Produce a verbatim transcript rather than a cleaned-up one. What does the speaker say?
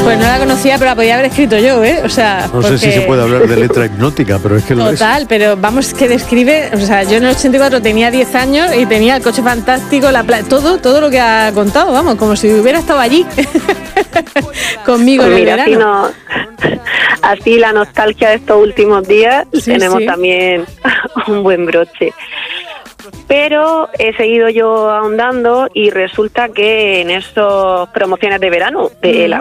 Pues no la conocía, pero la podía haber escrito yo, ¿eh? O sea, No porque... sé si se puede hablar de letra hipnótica, pero es que lo es. Total, pero vamos, que describe, o sea, yo en el ochenta y cuatro tenía diez años y tenía el coche fantástico, la playa, todo, todo lo que ha contado, vamos, como si hubiera estado allí conmigo Pues en mira, el así, verano. no, así la nostalgia de estos últimos días, Sí, tenemos sí. también un buen broche. Pero he seguido yo ahondando y resulta que en esas promociones de verano de la